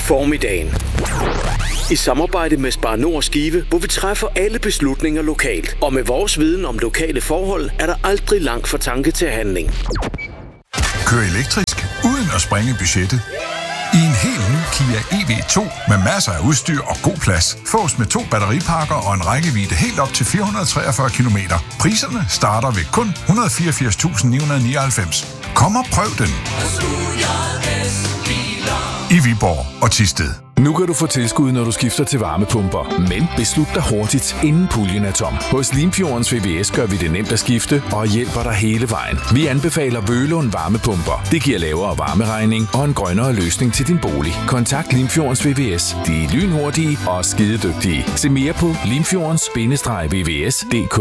Formiddagen. I samarbejde med Spar Nord Skive, hvor vi træffer alle beslutninger lokalt. Og med vores viden om lokale forhold, er der aldrig langt fra tanke til handling. Kør elektrisk, uden at sprænge budgettet. I en helt ny Kia EV2 med masser af udstyr og god plads. Fås med 2 batteripakker og en rækkevidde helt op til 443 km. Priserne starter ved kun 184.999. Kom og prøv den. I Viborg og Thisted. Nu kan du få tilskud, når du skifter til varmepumper. Men beslut dig hurtigt, inden puljen er tom. Hos Limfjordens VVS gør vi det nemt at skifte og hjælper dig hele vejen. Vi anbefaler Vølund varmepumper. Det giver lavere varmeregning og en grønnere løsning til din bolig. Kontakt Limfjordens VVS. De er lynhurtige og skidedygtige. Se mere på limfjordens-vvs.dk.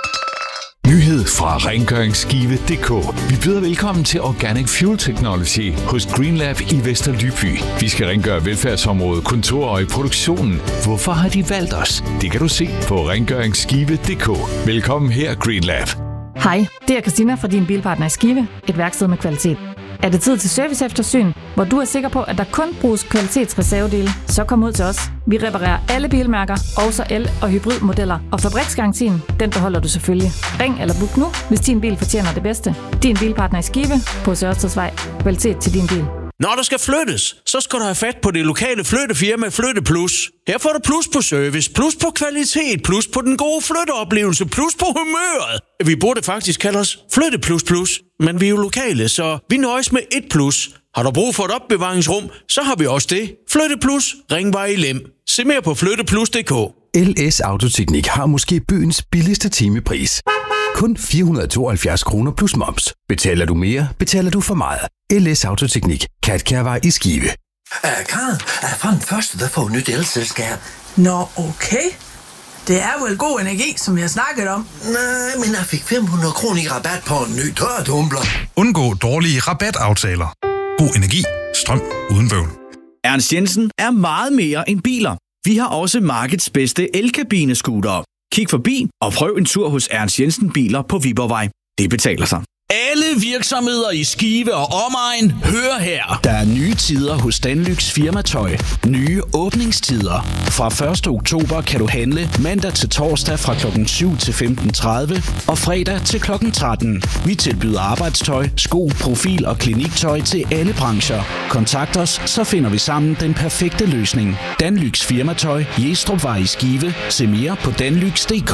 Nyhed fra rengøringsskive.dk. Vi byder velkommen til Organic Fuel Technology hos GreenLab i Vesterlyby. Vi skal rengøre velfærdsområdet, kontor og i produktionen. Hvorfor har de valgt os? Det kan du se på rengøringsskive.dk. Velkommen her, GreenLab. Hej, det er Christina fra din bilpartner i Skive, et værksted med kvalitet. Er det tid til serviceeftersyn, hvor du er sikker på, at der kun bruges kvalitetsreservedele, så kom ud til os. Vi reparerer alle bilmærker, også el- og hybridmodeller, og fabriksgarantien, den beholder du selvfølgelig. Ring eller book nu, hvis din bil fortjener det bedste. Din bilpartner i Skive på Sørstedsvej. Kvalitet til din bil. Når der skal flyttes, så skal du have fat på det lokale flyttefirma Flytte Plus. Her får du plus på service, plus på kvalitet, plus på den gode flytteoplevelse, plus på humøret. Vi burde faktisk kalde os Flytte Plus Plus, men vi er jo lokale, så vi nøjes med et plus. Har du brug for et opbevaringsrum, så har vi også det. Flytte Plus, Ringvej i Lem. Se mere på flytteplus.dk. LS Autoteknik har måske byens billigste timepris. Kun 472 kroner plus moms. Betaler du mere, betaler du for meget. LS Autoteknik. Katkærvej i Skive. Karen, fra den første, der får nyt elselskab. Nå, okay. Det er vel god energi, som vi har snakket om. Nej, men jeg fik 500 kroner i rabat på en ny tørretumbler. Undgå dårlige rabataftaler. God energi. Strøm uden bøvl. Ernst Jensen er meget mere end biler. Vi har også markedets bedste elkabinescootere. Kig forbi og prøv en tur hos Ernst Jensen Biler på Viborgvej. Det betaler sig. Alle virksomheder i Skive og omegn, hør her. Der er nye tider hos Danlyks Firmatøj. Nye åbningstider. Fra 1. oktober kan du handle mandag til torsdag fra kl. 7 til 15.30 og fredag til kl. 13. Vi tilbyder arbejdstøj, sko, profil og kliniktøj til alle brancher. Kontakt os, så finder vi sammen den perfekte løsning. Danlyks Firmatøj, Jestrupvej i Skive. Se mere på danlyks.dk.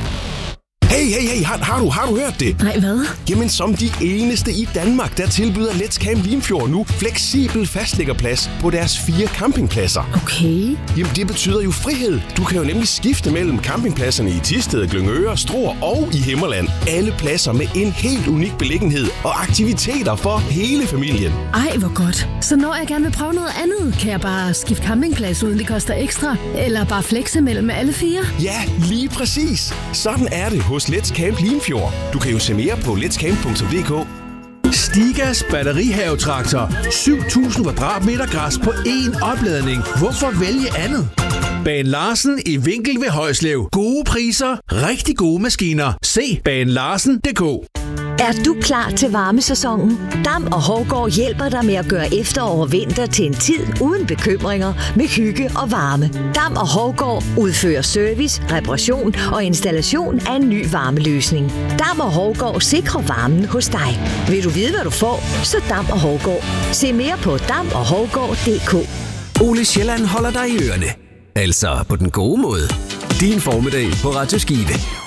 Hey, har du hørt det? Nej, hvad? Jamen, som de eneste i Danmark, der tilbyder Let's Camp Limfjord nu fleksibel fastliggerplads på deres 4 campingpladser. Okay. Jamen, det betyder jo frihed. Du kan jo nemlig skifte mellem campingpladserne i Thisted, Glyngøre, Struer og i Himmerland. Alle pladser med en helt unik beliggenhed og aktiviteter for hele familien. Ej, hvor godt. Så når jeg gerne vil prøve noget andet, kan jeg bare skifte campingplads, uden det koster ekstra? Eller bare flexe mellem alle 4? Ja, lige præcis. Sådan er det hos Let's Camp Limfjord. Du kan jo se mere på letscamp.dk. Stigas batterihavetraktor. 7.000 kvadratmeter græs på én opladning. Hvorfor vælge andet? Bane Larsen i Vinkel ved Højslev. Gode priser, rigtig gode maskiner. Se banelarsen.dk. Er du klar til varmesæsonen? Dam og Hovgaard hjælper dig med at gøre efterår og vinter til en tid uden bekymringer med hygge og varme. Dam og Hovgaard udfører service, reparation og installation af en ny varmeløsning. Dam og Hovgaard sikrer varmen hos dig. Vil du vide, hvad du får? Så Dam og Hovgaard. Se mere på damoghhovgaard.dk. Ole Sjælland holder dig i ørerne. Altså på den gode måde. Din formiddag på Radio Skive.